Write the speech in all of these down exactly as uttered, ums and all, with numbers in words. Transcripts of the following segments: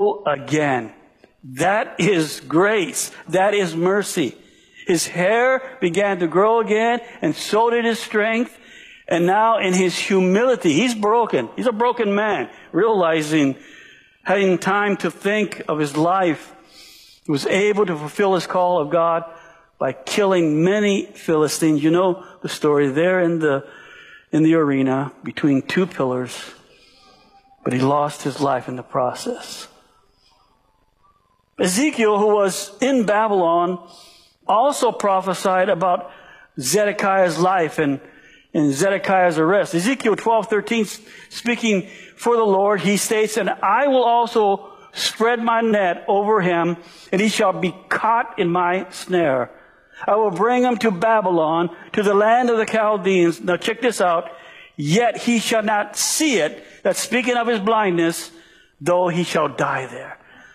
whole again. That is grace. That is mercy. His hair began to grow again, and so did his strength. And now in his humility, he's broken. He's a broken man, realizing, having time to think of his life, he was able to fulfill his call of God by killing many Philistines. You know the story there in the in the arena between two pillars, but he lost his life in the process. Ezekiel, who was in Babylon, also prophesied about Zedekiah's life and, and Zedekiah's arrest. Ezekiel twelve thirteen, speaking for the Lord, he states, "And I will also spread my net over him, and he shall be caught in my snare. I will bring him to Babylon, to the land of the Chaldeans." Now check this out. "Yet he shall not see it." That's speaking of his blindness, "though he shall die there."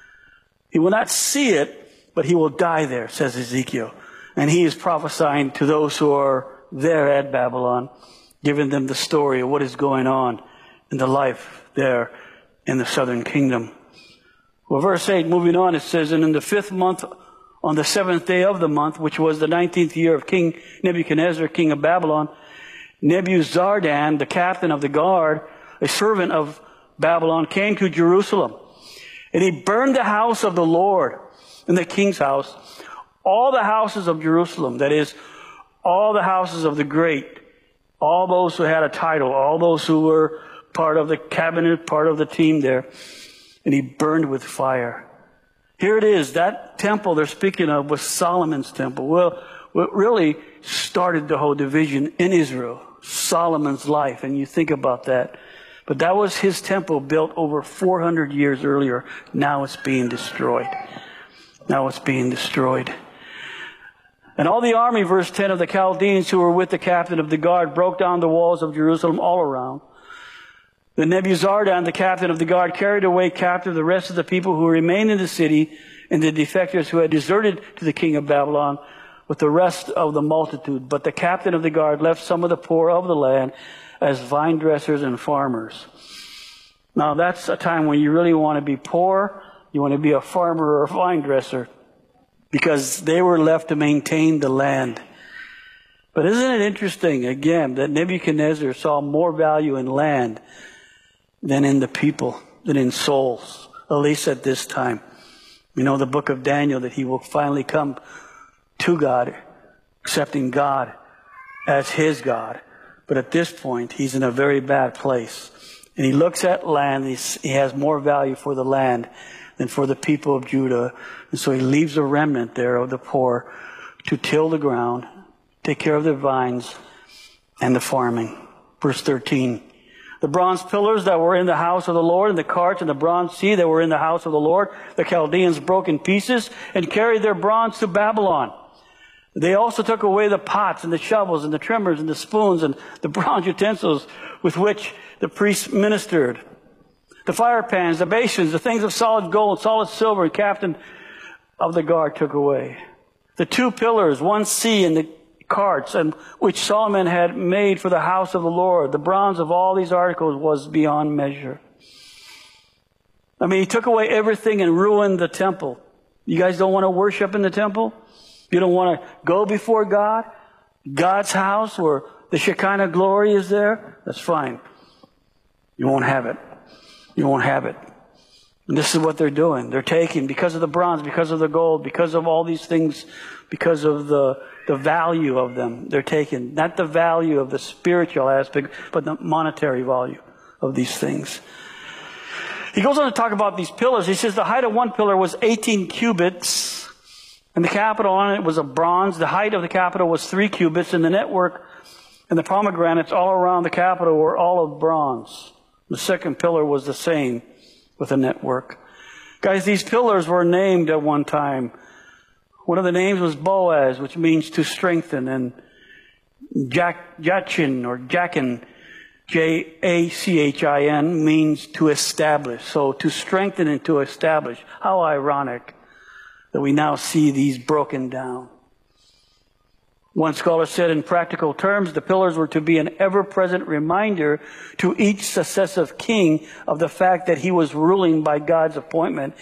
He will not see it, but he will die there, says Ezekiel. And he is prophesying to those who are there at Babylon, giving them the story of what is going on in the life there in the southern kingdom. Well, verse eight, moving on, it says, "And in the fifth month, on the seventh day of the month, which was the nineteenth year of King Nebuchadnezzar, king of Babylon, Nebuzaradan, the captain of the guard, a servant of Babylon, came to Jerusalem. And he burned the house of the Lord and the king's house, all the houses of Jerusalem, that is, all the houses of the great, all those who had a title, all those who were part of the cabinet, part of the team there. And he burned with fire." Here it is. That temple they're speaking of was Solomon's temple. Well, what really started the whole division in Israel, Solomon's life. And you think about that. But that was his temple built over four hundred years earlier. Now it's being destroyed. Now it's being destroyed. "And all the army," verse ten, "of the Chaldeans who were with the captain of the guard broke down the walls of Jerusalem all around. The Nebuzaradan, the captain of the guard, carried away captive the rest of the people who remained in the city, and the defectors who had deserted to the king of Babylon with the rest of the multitude. But the captain of the guard left some of the poor of the land as vine dressers and farmers." Now that's a time when you really want to be poor. You want to be a farmer or a vine dresser, because they were left to maintain the land. But isn't it interesting, again, that Nebuchadnezzar saw more value in land than in the people, than in souls, at least at this time. We know the book of Daniel that he will finally come to God, accepting God as his God. But at this point, he's in a very bad place. And he looks at land, he's, he has more value for the land than for the people of Judah. And so he leaves a remnant there of the poor to till the ground, take care of their vines and the farming. Verse thirteen. "The bronze pillars that were in the house of the Lord, and the carts and the bronze sea that were in the house of the Lord, the Chaldeans broke in pieces and carried their bronze to Babylon. They also took away the pots and the shovels and the trimmers and the spoons and the bronze utensils with which the priests ministered. The fire pans, the basins, the things of solid gold, solid silver, the captain of the guard took away. The two pillars, one sea and the carts, and which Solomon had made for the house of the Lord, the bronze of all these articles was beyond measure." I mean, he took away everything and ruined the temple. You guys don't want to worship in the temple? You don't want to go before God? God's house where the Shekinah glory is there? That's fine. You won't have it. You won't have it. And this is what they're doing. They're taking, because of the bronze, because of the gold, because of all these things, because of the, the value of them, they're taking, not the value of the spiritual aspect, but the monetary value of these things. He goes on to talk about these pillars. He says the height of one pillar was eighteen cubits, and the capital on it was of bronze. The height of the capital was three cubits, and the network and the pomegranates all around the capital were all of bronze. The second pillar was the same, with a network. Guys, these pillars were named at one time. One of the names was Boaz, which means to strengthen, and Jak- Jachin or Jachin, J A C H I N, means to establish. So to strengthen and to establish. How ironic that we now see these broken down. One scholar said, in practical terms, the pillars were to be an ever-present reminder to each successive king of the fact that he was ruling by God's appointment